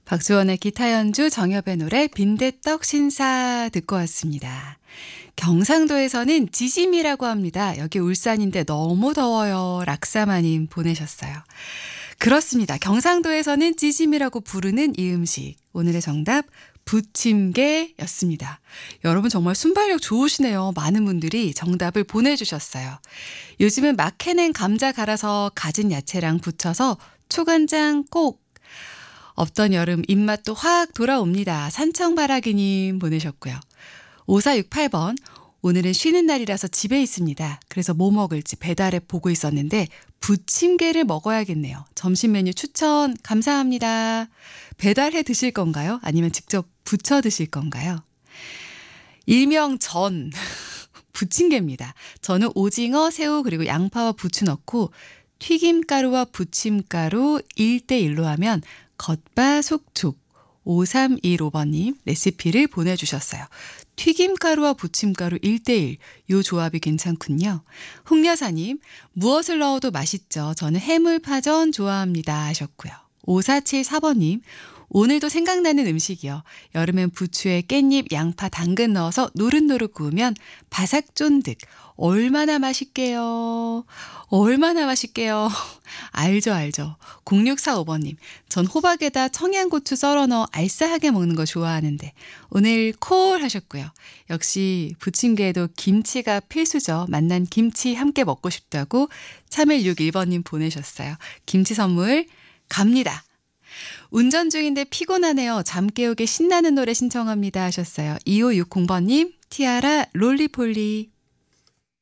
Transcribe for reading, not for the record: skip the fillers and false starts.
박수원의 기타 연주, 정엽의 노래 빈대떡 신사 듣고 왔습니다. 경상도에서는 지짐이라고 합니다. 여기 울산인데 너무 더워요. 락사마님 보내셨어요. 그렇습니다. 경상도에서는 지짐이라고 부르는 이 음식. 오늘의 정답 부침개였습니다. 여러분 정말 순발력 좋으시네요. 많은 분들이 정답을 보내주셨어요. 요즘은 막 캐낸 감자 갈아서 가진 야채랑 부쳐서 초간장 꼭. 없던 여름 입맛도 확 돌아옵니다. 산청바라기님 보내셨고요. 5468번. 오늘은 쉬는 날이라서 집에 있습니다. 그래서 뭐 먹을지 배달앱 보고 있었는데 부침개를 먹어야겠네요. 점심 메뉴 추천 감사합니다. 배달해 드실 건가요? 아니면 직접 부쳐 드실 건가요? 일명 전 부침개입니다. 저는 오징어, 새우 그리고 양파와 부추 넣고 튀김가루와 부침가루 1대1로 하면 겉바속촉. 5315번님 레시피를 보내주셨어요. 튀김가루와 부침가루 1대1 요 조합이 괜찮군요. 홍여사님 무엇을 넣어도 맛있죠. 저는 해물파전 좋아합니다 하셨고요. 5474번님 오늘도 생각나는 음식이요. 여름엔 부추에 깻잎, 양파, 당근 넣어서 노릇노릇 구우면 바삭 쫀득. 얼마나 맛있게요. 얼마나 맛있게요. 알죠, 알죠. 0645번님, 전 호박에다 청양고추 썰어 넣어 알싸하게 먹는 거 좋아하는데 오늘 콜 하셨고요. 역시 부침개에도 김치가 필수죠. 만난 김치 함께 먹고 싶다고 3161번님 보내셨어요. 김치 선물 갑니다. 운전 중인데 피곤하네요. 잠 깨우게 신나는 노래 신청합니다 하셨어요. 2560번님 티아라 롤리폴리.